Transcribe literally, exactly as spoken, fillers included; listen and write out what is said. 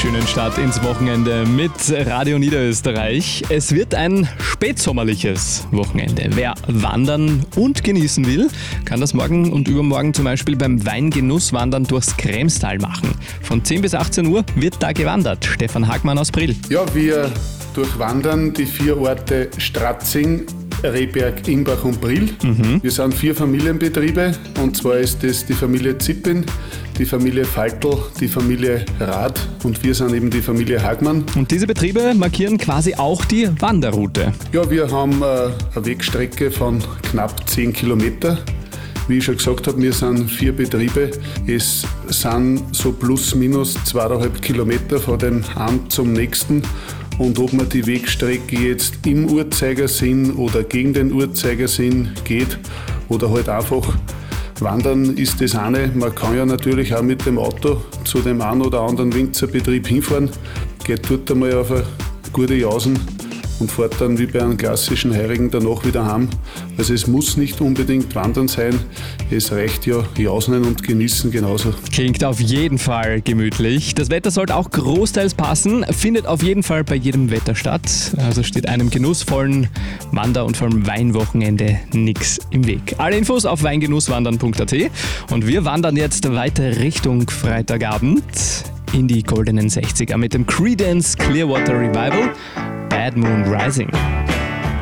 schönen Start ins Wochenende mit Radio Niederösterreich. Es wird ein spätsommerliches Wochenende. Wer wandern und genießen will, kann das morgen und übermorgen zum Beispiel beim Weingenusswandern durchs Kremstal machen. Von zehn bis achtzehn Uhr wird da gewandert. Stefan Hagmann aus Brill. Ja, wir durchwandern die vier Orte Stratzing, Rehberg, Ingbach und Brill. Mhm. Wir sind vier Familienbetriebe, und zwar ist das die Familie Zippin, die Familie Faltl, die Familie Rath und wir sind eben die Familie Hagmann. Und diese Betriebe markieren quasi auch die Wanderroute. Ja, wir haben äh, eine Wegstrecke von knapp zehn Kilometer. Wie ich schon gesagt habe, wir sind vier Betriebe. Es sind so plus minus zweieinhalb Kilometer von dem einen zum nächsten. Und ob man die Wegstrecke jetzt im Uhrzeigersinn oder gegen den Uhrzeigersinn geht oder halt einfach wandern, ist das eine. Man kann ja natürlich auch mit dem Auto zu dem einen oder anderen Winzerbetrieb hinfahren, geht dort einmal auf eine gute Jausen und fährt dann wie bei einem klassischen Heurigen danach wieder heim. Also es muss nicht unbedingt wandern sein, es reicht ja Jausen und Genießen genauso. Klingt auf jeden Fall gemütlich. Das Wetter sollte auch großteils passen, findet auf jeden Fall bei jedem Wetter statt. Also steht einem genussvollen Wander- und vor allem Weinwochenende nichts im Weg. Alle Infos auf weingenusswandern punkt a t und wir wandern jetzt weiter Richtung Freitagabend in die goldenen sechziger mit dem Creedence Clearwater Revival Bad Moon Rising.